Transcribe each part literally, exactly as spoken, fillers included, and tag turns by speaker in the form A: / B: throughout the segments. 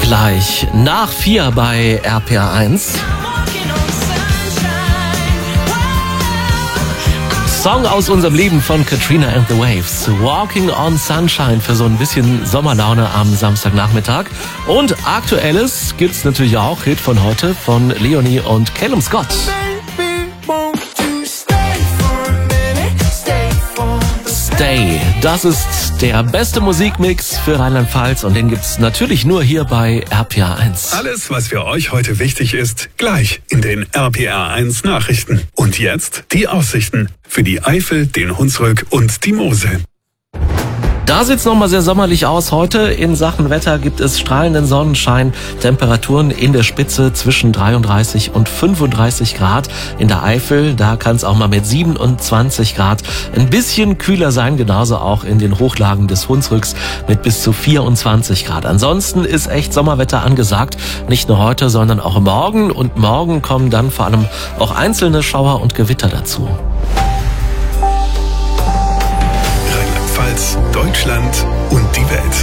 A: Gleich nach vier bei R P R eins. Song aus unserem Leben von Katrina and the Waves. Walking on Sunshine für so ein bisschen Sommerlaune am Samstagnachmittag. Und Aktuelles gibt's natürlich auch. Hit von heute von Leonie und Callum Scott. Stay. Das ist der beste Musikmix für Rheinland-Pfalz und den gibt's natürlich nur hier bei R P R eins.
B: Alles, was für euch heute wichtig ist, gleich in den R P R eins Nachrichten. Und jetzt die Aussichten für die Eifel, den Hunsrück und die Mosel.
A: Da sieht's nochmal sehr sommerlich aus. Heute in Sachen Wetter gibt es strahlenden Sonnenschein, Temperaturen in der Spitze zwischen dreiunddreißig und fünfunddreißig Grad. In der Eifel, da kann es auch mal mit siebenundzwanzig Grad ein bisschen kühler sein, genauso auch in den Hochlagen des Hunsrücks mit bis zu vierundzwanzig Grad. Ansonsten ist echt Sommerwetter angesagt, nicht nur heute, sondern auch morgen. Und morgen kommen dann vor allem auch einzelne Schauer und Gewitter dazu.
B: Deutschland und die Welt.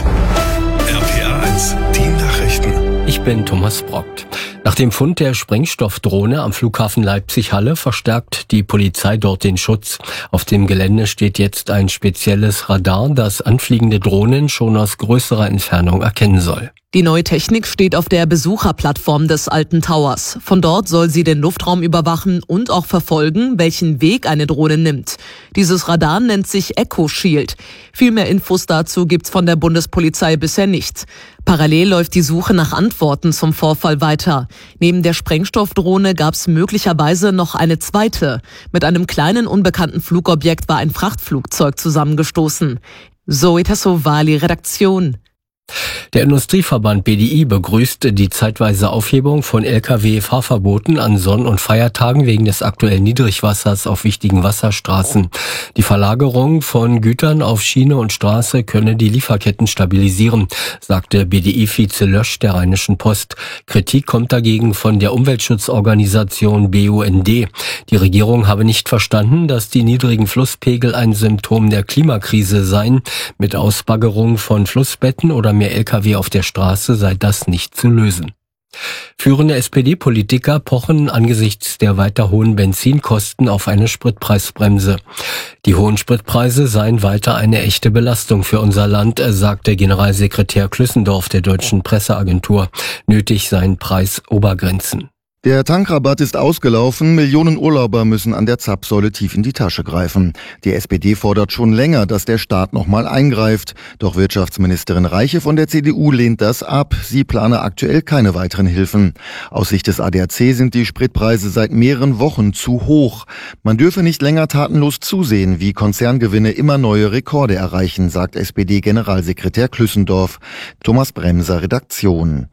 B: R P R eins, die Nachrichten.
C: Ich bin Thomas Brockt. Nach dem Fund der Sprengstoffdrohne am Flughafen Leipzig-Halle verstärkt die Polizei dort den Schutz. Auf dem Gelände steht jetzt ein spezielles Radar, das anfliegende Drohnen schon aus größerer Entfernung erkennen soll.
D: Die neue Technik steht auf der Besucherplattform des Alten Towers. Von dort soll sie den Luftraum überwachen und auch verfolgen, welchen Weg eine Drohne nimmt. Dieses Radar nennt sich Echo Shield. Viel mehr Infos dazu gibt's von der Bundespolizei bisher nicht. Parallel läuft die Suche nach Antworten zum Vorfall weiter. Neben der Sprengstoffdrohne gab's möglicherweise noch eine zweite. Mit einem kleinen unbekannten Flugobjekt war ein Frachtflugzeug zusammengestoßen. Zoe Tassovali, Redaktion.
C: Der Industrieverband B D I begrüßt die zeitweise Aufhebung von L K W-Fahrverboten an Sonn- und Feiertagen wegen des aktuellen Niedrigwassers auf wichtigen Wasserstraßen. Die Verlagerung von Gütern auf Schiene und Straße könne die Lieferketten stabilisieren, sagte B D I-Vize Lösch der Rheinischen Post. Kritik kommt dagegen von der Umweltschutzorganisation B U N D. Die Regierung habe nicht verstanden, dass die niedrigen Flusspegel ein Symptom der Klimakrise seien. Mit Ausbaggerung von Flussbetten oder mehr L K W auf der Straße sei das nicht zu lösen. Führende S P D-Politiker pochen angesichts der weiter hohen Benzinkosten auf eine Spritpreisbremse. Die hohen Spritpreise seien weiter eine echte Belastung für unser Land, sagte Generalsekretär Klüssendorf der Deutschen Presseagentur. Nötig seien Preisobergrenzen.
E: Der Tankrabatt ist ausgelaufen, Millionen Urlauber müssen an der Zapfsäule tief in die Tasche greifen. Die S P D fordert schon länger, dass der Staat nochmal eingreift. Doch Wirtschaftsministerin Reiche von der C D U lehnt das ab. Sie plane aktuell keine weiteren Hilfen. Aus Sicht des A D A C sind die Spritpreise seit mehreren Wochen zu hoch. Man dürfe nicht länger tatenlos zusehen, wie Konzerngewinne immer neue Rekorde erreichen, sagt S P D-Generalsekretär Klüssendorf. Thomas Bremser, Redaktion.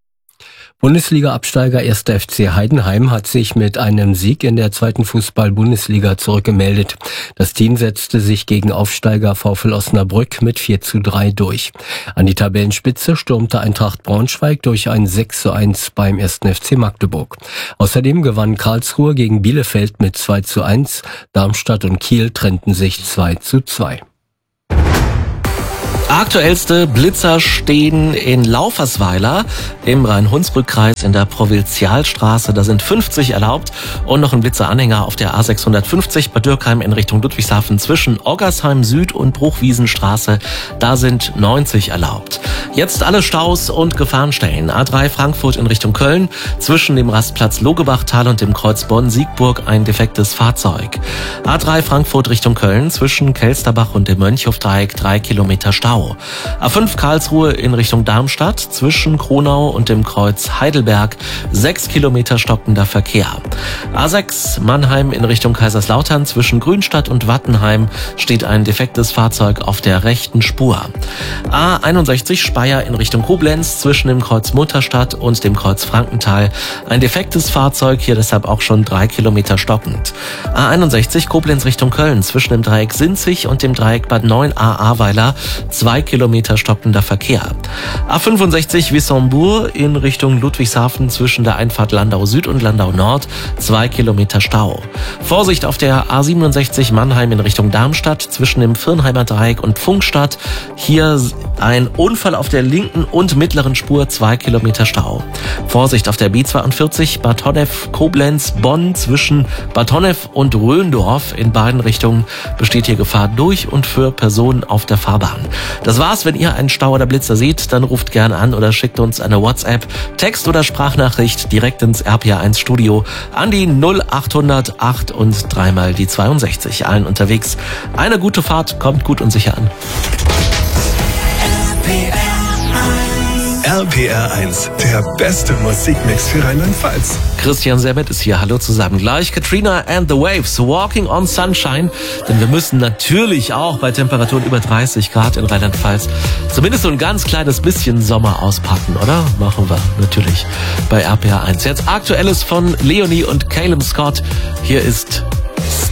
C: Bundesliga-Absteiger erster F C Heidenheim hat sich mit einem Sieg in der zweiten Fußball-Bundesliga zurückgemeldet. Das Team setzte sich gegen Aufsteiger VfL Osnabrück mit vier zu drei durch. An die Tabellenspitze stürmte Eintracht Braunschweig durch ein sechs zu eins beim ersten F C Magdeburg. Außerdem gewann Karlsruhe gegen Bielefeld mit zwei zu eins. Darmstadt und Kiel trennten sich zwei zu zwei.
A: Aktuellste Blitzer stehen in Laufersweiler im Rhein-Hunsrück-Kreis in der Provinzialstraße. Da sind fünfzig erlaubt und noch ein Blitzeranhänger auf der A sechshundertfünfzig bei Dürkheim in Richtung Ludwigshafen zwischen Oggersheim Süd und Bruchwiesenstraße. Da sind neunzig erlaubt. Jetzt alle Staus und Gefahrenstellen. A drei Frankfurt in Richtung Köln zwischen dem Rastplatz Logebachtal und dem Kreuz Bonn-Siegburg ein defektes Fahrzeug. A drei Frankfurt Richtung Köln zwischen Kelsterbach und dem Mönchhofdreieck drei Kilometer Stau. A fünf Karlsruhe in Richtung Darmstadt zwischen Kronau und dem Kreuz Heidelberg sechs Kilometer stockender Verkehr. A sechs Mannheim in Richtung Kaiserslautern zwischen Grünstadt und Wattenheim steht ein defektes Fahrzeug auf der rechten Spur. A einundsechzig Speyer in Richtung Koblenz zwischen dem Kreuz Mutterstadt und dem Kreuz Frankenthal ein defektes Fahrzeug, hier deshalb auch schon drei Kilometer stockend. A einundsechzig Koblenz Richtung Köln zwischen dem Dreieck Sinzig und dem Dreieck Bad neun a Ahrweiler zwei zwei Kilometer stockender Verkehr. A fünfundsechzig Wissembourg in Richtung Ludwigshafen zwischen der Einfahrt Landau Süd und Landau Nord, zwei Kilometer Stau. Vorsicht auf der A siebenundsechzig Mannheim in Richtung Darmstadt zwischen dem Firnheimer Dreieck und Funkstadt. Hier ein Unfall auf der linken und mittleren Spur, zwei Kilometer Stau. Vorsicht auf der B zweiundvierzig Bad Honnef Koblenz Bonn zwischen Bad Honnef und Röndorf. In beiden Richtungen besteht hier Gefahr durch und für Personen auf der Fahrbahn. Das war's. Wenn ihr einen Stau oder Blitzer seht, dann ruft gerne an oder schickt uns eine WhatsApp, Text- oder Sprachnachricht direkt ins R P R eins Studio an die null achthundert acht und dreimal die zweiundsechzig. Allen unterwegs eine gute Fahrt, kommt gut und sicher an.
B: R P R eins, der beste Musikmix für Rheinland-Pfalz.
A: Christian Sermet ist hier. Hallo zusammen. Gleich Katrina and the Waves, Walking on Sunshine. Denn wir müssen natürlich auch bei Temperaturen über dreißig Grad in Rheinland-Pfalz zumindest so ein ganz kleines bisschen Sommer auspacken, oder? Machen wir natürlich bei R P R eins. Jetzt Aktuelles von Leonie und Caleb Scott. Hier ist